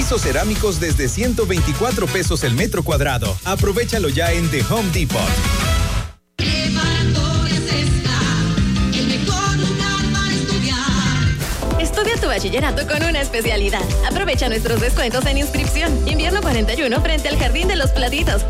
pisos cerámicos desde 124 pesos el metro cuadrado. Aprovéchalo ya en The Home Depot. Estudia tu bachillerato con una especialidad. Aprovecha nuestros descuentos en inscripción. Invierno 41 frente al Jardín de los Platitos.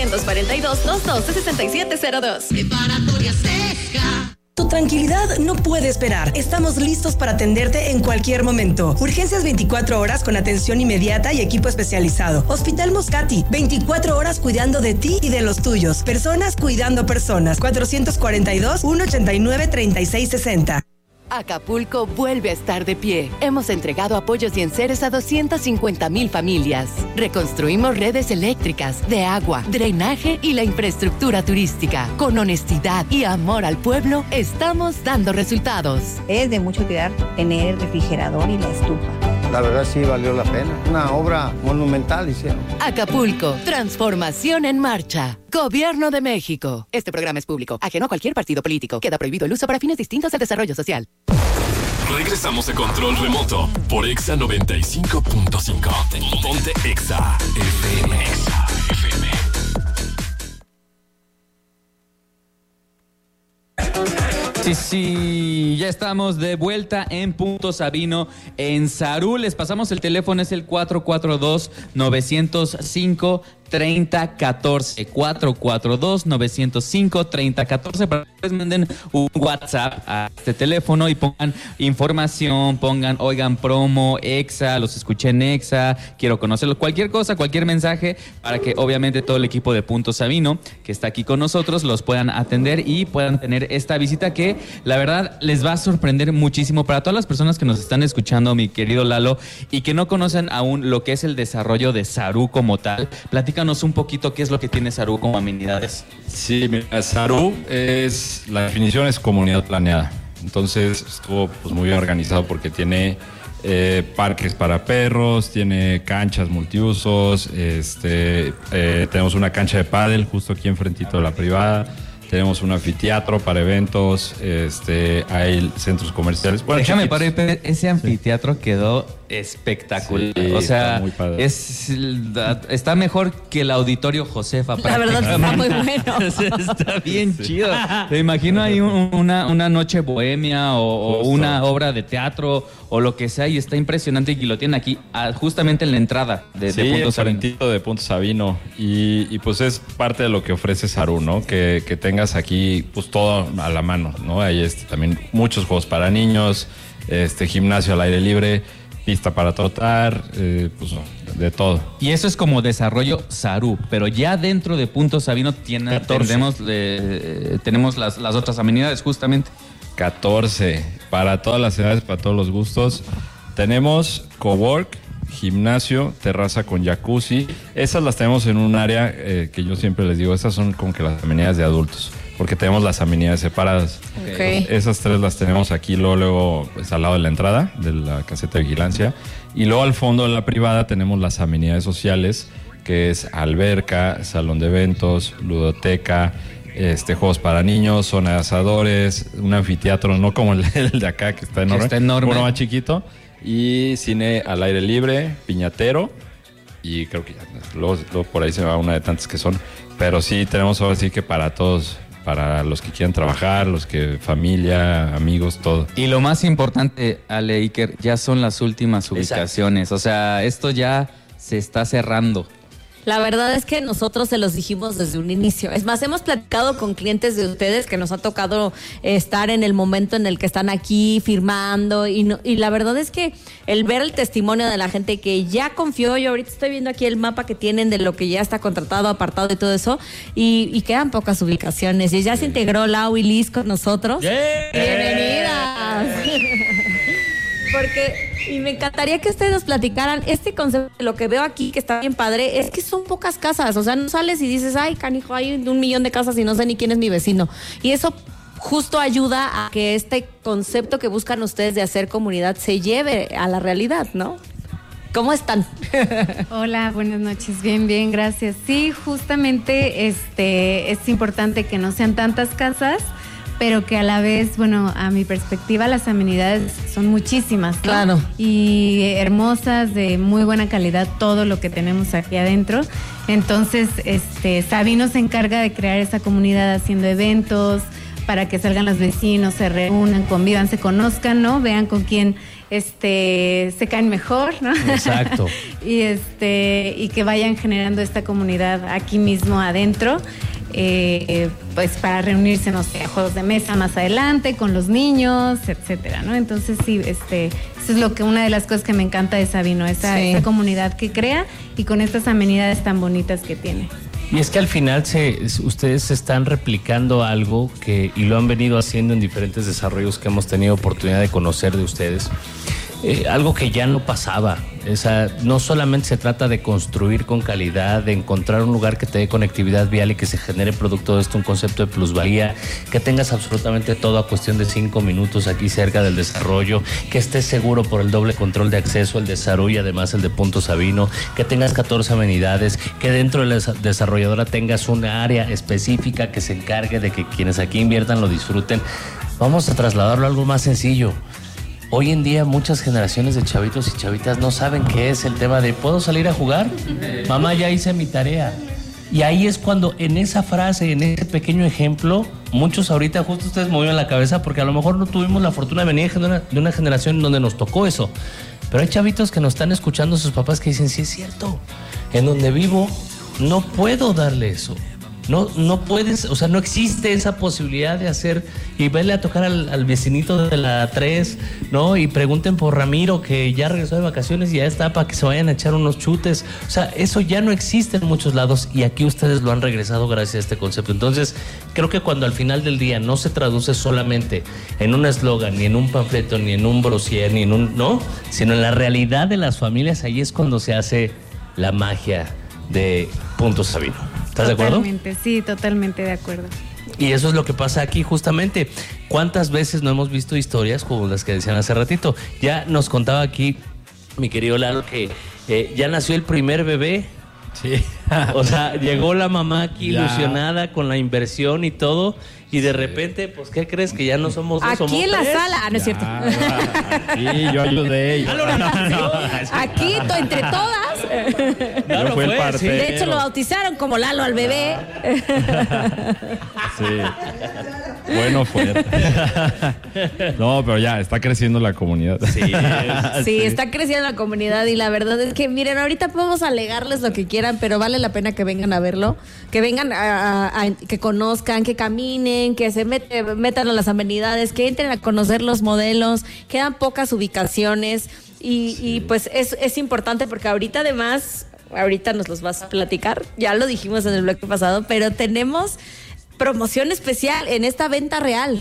442-212-6702. Preparatoria Sesca. Tu tranquilidad no puede esperar. Estamos listos para atenderte en cualquier momento. Urgencias 24 horas con atención inmediata y equipo especializado. Hospital Moscati, 24 horas cuidando de ti y de los tuyos. Personas cuidando personas. 442-189-3660. Acapulco vuelve a estar de pie. Hemos entregado apoyos y enseres a 250,000 familias. Reconstruimos redes eléctricas, de agua, drenaje y la infraestructura turística. Con honestidad y amor al pueblo, estamos dando resultados. Es de mucho cuidar tener el refrigerador y la estufa. La verdad sí valió la pena. Una obra monumental hicieron. Acapulco, transformación en marcha. Gobierno de México. Este programa es público, ajeno a cualquier partido político. Queda prohibido el uso para fines distintos del desarrollo social. Regresamos a Control Remoto por Exa 95.5. Ponte Exa FM. Exa FM. Sí, ya estamos de vuelta en Punto Sabino en Sarú. Les pasamos el teléfono, es el 442-905-3014. 442-905-3014 para que ustedes manden un WhatsApp a este teléfono y pongan información, oigan, promo, Exa, los escuché en Exa, quiero conocerlos, cualquier cosa, cualquier mensaje, para que obviamente todo el equipo de Punto Sabino que está aquí con nosotros los puedan atender y puedan tener esta visita que la verdad les va a sorprender muchísimo para todas las personas que nos están escuchando, mi querido Lalo, y que no conocen aún lo que es el desarrollo de Sarú como tal. Platícanos un poquito qué es lo que tiene Sarú como amenidades. Sí, mira, Sarú la definición es comunidad planeada. Entonces estuvo pues muy organizado porque tiene parques para perros, tiene canchas multiusos, tenemos una cancha de pádel justo aquí enfrentito de la privada. Tenemos un anfiteatro para eventos, hay centros comerciales. Bueno, déjame parar, ese anfiteatro quedó espectacular. Sí, o sea, está mejor que el Auditorio Josefa. La verdad está muy bueno. Está bien chido. Te imagino ahí una noche bohemia o una obra de teatro o lo que sea, y está impresionante, y lo tienen aquí justamente en la entrada de Punto Sabino. De Punto Sabino. Y pues es parte de lo que ofrece Sarú, ¿no? Que tengas aquí pues todo a la mano, ¿no? Hay también muchos juegos para niños, gimnasio al aire libre, pista para trotar, pues de todo. Y eso es como desarrollo Sarú, pero ya dentro de Punto Sabino tenemos las otras amenidades justamente. 14, para todas las edades, para todos los gustos. Tenemos cowork, gimnasio, terraza con jacuzzi. Esas las tenemos en un área que yo siempre les digo, esas son como que las amenidades de adultos, porque tenemos las amenidades separadas. Okay. Esas tres las tenemos aquí, luego pues, al lado de la entrada de la caseta de vigilancia, y luego al fondo de la privada tenemos las amenidades sociales, que es alberca, salón de eventos, ludoteca, juegos para niños, zona de asadores, un anfiteatro, no como el de acá que está enorme, uno más chiquito, y cine al aire libre, piñatero, y creo que luego por ahí se va una de tantas que son, pero sí tenemos ahora sí que para todos, para los que quieran trabajar, los que familia, amigos, todo. Y lo más importante, Ale, Iker, ya son las últimas ubicaciones. Exacto. O sea, esto ya se está cerrando. La verdad es que nosotros se los dijimos desde un inicio. Es más, hemos platicado con clientes de ustedes que nos ha tocado estar en el momento en el que están aquí firmando y la verdad es que el ver el testimonio de la gente que ya confió, yo ahorita estoy viendo aquí el mapa que tienen de lo que ya está contratado, apartado y todo eso, y quedan pocas ubicaciones. Y ya se integró Lau y Liz con nosotros. ¡Yeah! ¡Bienvenidas! Y me encantaría que ustedes nos platicaran este concepto de lo que veo aquí, que está bien padre, es que son pocas casas, o sea, no sales y dices, ay, canijo, hay 1 millón de casas y no sé ni quién es mi vecino. Y eso justo ayuda a que este concepto que buscan ustedes de hacer comunidad se lleve a la realidad, ¿no? ¿Cómo están? Hola, buenas noches. Bien, gracias. Sí, justamente es importante que no sean tantas casas, pero que a la vez, bueno, a mi perspectiva, las amenidades son muchísimas, ¿no? Claro. Y hermosas, de muy buena calidad, todo lo que tenemos aquí adentro. Entonces, Sabino se encarga de crear esa comunidad haciendo eventos para que salgan los vecinos, se reúnan, convivan, se conozcan, ¿no? Vean con quién se caen mejor, ¿no? Exacto. y que vayan generando esta comunidad aquí mismo adentro. Pues para reunirse, no sé, a juegos de mesa más adelante con los niños, etcétera, ¿no? Entonces sí, eso es una de las cosas que me encanta de Sabino, esa comunidad que crea y con estas amenidades tan bonitas que tiene. Y es que al final ustedes están replicando algo y lo han venido haciendo en diferentes desarrollos que hemos tenido oportunidad de conocer de ustedes. Algo que ya no pasaba. No solamente se trata de construir con calidad, de encontrar un lugar que te dé conectividad vial y que se genere producto de esto, un concepto de plusvalía, que tengas absolutamente todo a cuestión de 5 minutos aquí cerca del desarrollo, que estés seguro por el doble control de acceso, el de Saru y además el de Punto Sabino, que tengas 14 amenidades, que dentro de la desarrolladora tengas una área específica que se encargue de que quienes aquí inviertan lo disfruten. Vamos a trasladarlo a algo más sencillo. Hoy en día muchas generaciones de chavitos y chavitas no saben qué es el tema de ¿puedo salir a jugar? Mamá, ya hice mi tarea. Y ahí es cuando en esa frase, en ese pequeño ejemplo, muchos ahorita justo ustedes movieron la cabeza porque a lo mejor no tuvimos la fortuna de venir de una generación donde nos tocó eso. Pero hay chavitos que nos están escuchando sus papás que dicen, sí es cierto, en donde vivo no puedo darle eso. No puedes, o sea, no existe esa posibilidad de hacer y verle a tocar al vecinito de la 3, ¿no? Y pregunten por Ramiro, que ya regresó de vacaciones y ya está para que se vayan a echar unos chutes. O sea, eso ya no existe en muchos lados y aquí ustedes lo han regresado gracias a este concepto. Entonces, creo que cuando al final del día no se traduce solamente en un eslogan, ni en un panfleto, ni en un brosier, ni en un, ¿no? Sino en la realidad de las familias, ahí es cuando se hace la magia de Punto Sabino. ¿Estás de acuerdo? Totalmente, sí, totalmente de acuerdo. Y eso es lo que pasa aquí justamente. ¿Cuántas veces no hemos visto historias como las que decían hace ratito? Ya nos contaba aquí mi querido Lalo que ya nació el primer bebé. Sí. O sea, llegó la mamá aquí ilusionada con la inversión y todo. Y de repente, pues, ¿qué crees? Que ya no somos dos, aquí somos en la tres. sala. Ah, no es cierto. Sí, yo ayudé. Aquí, entre todas. Yo fui el partero. De hecho, lo bautizaron como Lalo al bebé. Sí. Bueno, fue. No, pero ya, está creciendo la comunidad. Sí, está creciendo la comunidad y la verdad es que, miren, ahorita podemos alegarles lo que quieran, pero vale la pena que vengan a verlo, que vengan que conozcan, que caminen, que se metan a las amenidades, que entren a conocer los modelos. Quedan pocas ubicaciones y pues es importante porque ahorita nos los vas a platicar, ya lo dijimos en el bloque pasado, pero tenemos promoción especial en esta venta real.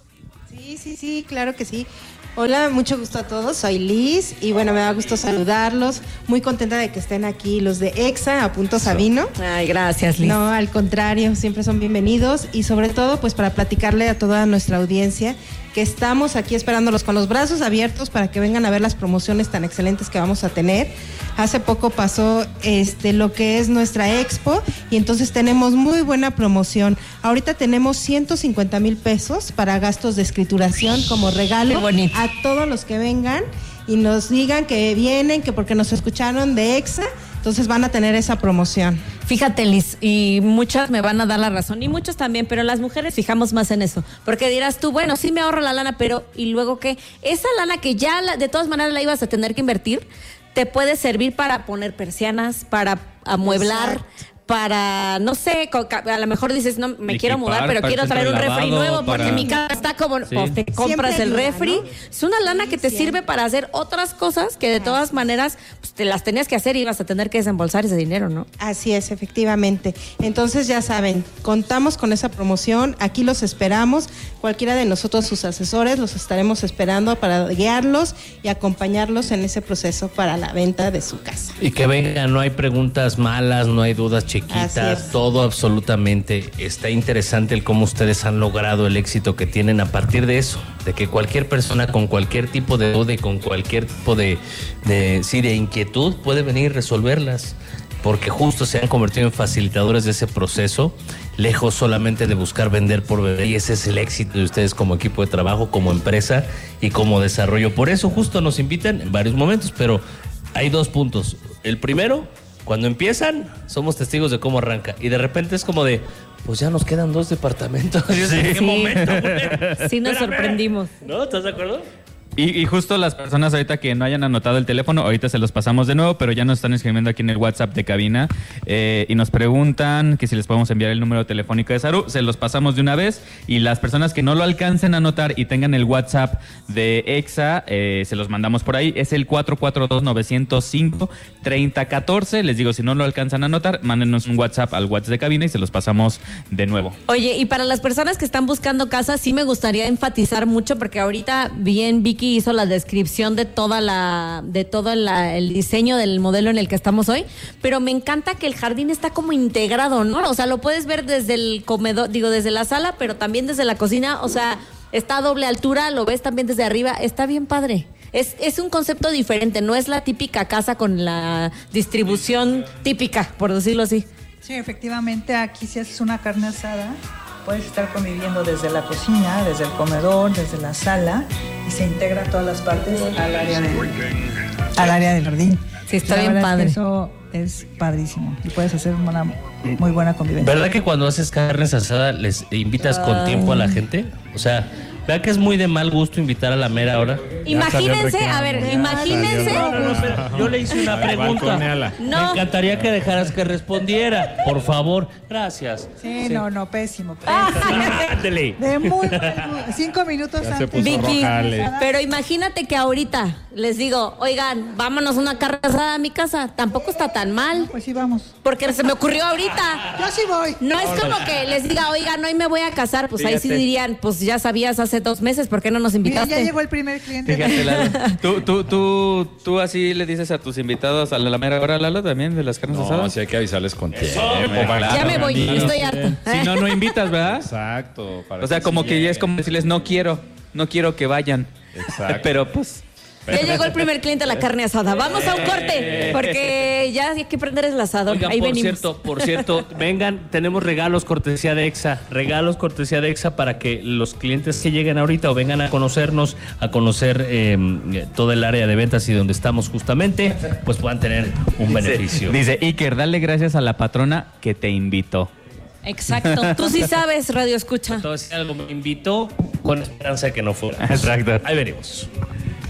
Sí, claro que sí. Hola, mucho gusto a todos, soy Liz y bueno, me da gusto saludarlos, muy contenta de que estén aquí los de EXA a Punto Sabino. Ay, gracias, Liz. No, al contrario, siempre son bienvenidos y sobre todo pues para platicarle a toda nuestra audiencia que estamos aquí esperándolos con los brazos abiertos para que vengan a ver las promociones tan excelentes que vamos a tener. Hace poco pasó lo que es nuestra expo y entonces tenemos muy buena promoción. Ahorita tenemos 150,000 pesos para gastos de escrituración como regalo a todos los que vengan y nos digan que vienen, que porque nos escucharon de EXA, entonces van a tener esa promoción. Fíjate, Liz, y muchas me van a dar la razón, y muchos también, pero las mujeres fijamos más en eso, porque dirás tú, bueno, sí me ahorro la lana, pero ¿y luego qué? Esa lana que ya de todas maneras la ibas a tener que invertir, te puede servir para poner persianas, para amueblar. Exacto. Para, no sé, a lo mejor dices, no, me quiero mudar, pero quiero traer un refri nuevo porque mi casa está como, pues te compras el refri. ¿No? Es una lana que te sirve para hacer otras cosas que de todas maneras pues, te las tenías que hacer y ibas a tener que desembolsar ese dinero, ¿no? Así es, efectivamente. Entonces ya saben, contamos con esa promoción, aquí los esperamos, cualquiera de nosotros, sus asesores, los estaremos esperando para guiarlos y acompañarlos en ese proceso para la venta de su casa. Y que vengan, no hay preguntas malas, no hay dudas chiquitas, todo absolutamente. Está interesante el cómo ustedes han logrado el éxito que tienen a partir de eso, de que cualquier persona con cualquier tipo de duda y con cualquier tipo de inquietud puede venir y resolverlas. porque justo se han convertido en facilitadores de ese proceso, lejos solamente de buscar vender por vender, y ese es el éxito de ustedes como equipo de trabajo, como empresa y como desarrollo. Por eso justo nos invitan en varios momentos, pero hay 2 puntos. El primero, cuando empiezan, somos testigos de cómo arranca, y de repente es como de, pues ya nos quedan 2 departamentos. ¿En qué momento, güey? Sí, nos sorprendimos. ¿No? ¿Estás de acuerdo? Y justo las personas ahorita que no hayan anotado el teléfono, ahorita se los pasamos de nuevo, pero ya nos están escribiendo aquí en el WhatsApp de cabina y nos preguntan que si les podemos enviar el número telefónico de Saru. Se los pasamos de una vez, y las personas que no lo alcancen a anotar y tengan el WhatsApp de EXA, se los mandamos por ahí. Es el 442-905-3014. Les digo, si no lo alcanzan a anotar, mándenos un WhatsApp al WhatsApp de cabina y se los pasamos de nuevo. Oye, y para las personas que están buscando casa, sí me gustaría enfatizar mucho, porque ahorita bien Vicky hizo la descripción de todo el diseño del modelo en el que estamos hoy, pero me encanta que el jardín está como integrado, ¿no? O sea, lo puedes ver desde el comedor, desde la sala, pero también desde la cocina. O sea, está a doble altura, lo ves también desde arriba, está bien padre. Es un concepto diferente, no es la típica casa con la distribución típica, por decirlo así. Sí, efectivamente, aquí si haces una carne asada, puedes estar conviviendo desde la cocina, desde el comedor, desde la sala, y se integra todas las partes al área del jardín. Sí, está bien padre. Eso es padrísimo y puedes hacer una muy buena convivencia. ¿Verdad que cuando haces carnes asadas les invitas con tiempo a la gente? O sea, ¿verdad que es muy de mal gusto invitar a la mera hora? Imagínense, imagínense. No, yo le hice una pregunta. No. Me encantaría que dejaras que respondiera, por favor. Gracias. Sí, no, pésimo. Ándale. De 5 minutos antes. Vicky, pero imagínate que ahorita les digo, oigan, vámonos una carne asada a mi casa. Tampoco está tan mal. Pues sí, vamos. Porque se me ocurrió ahorita. Yo sí voy. No es como que les diga, oigan, hoy me voy a casar. Pues ahí sí dirían, pues ya sabías hace 2 meses, ¿por qué no nos invitaste? Ya llegó el primer cliente. Fíjate, Lalo. ¿Tú así le dices a tus invitados a la mera hora, Lalo, también de las carnes asadas? No, sí hay que avisarles con tiempo. Ya me voy, estoy harta. Si no, no invitas, ¿verdad? Exacto. O sea, como que ya es como decirles, no quiero que vayan. Exacto. Pero pues... Ya llegó el primer cliente a la carne asada. Vamos a un corte, porque ya hay que prender el asador. Oigan, ahí venimos. Por cierto, vengan, tenemos regalos cortesía de EXA. Regalos cortesía de EXA para que los clientes que lleguen ahorita o vengan a conocernos, a conocer todo el área de ventas y donde estamos justamente, pues puedan tener un beneficio. Dice Iker, dale gracias a la patrona que te invitó. Exacto. Tú sí sabes, Radio Escucha. Entonces, si algo me invitó, con esperanza de que no fuera. Exacto. Ahí venimos.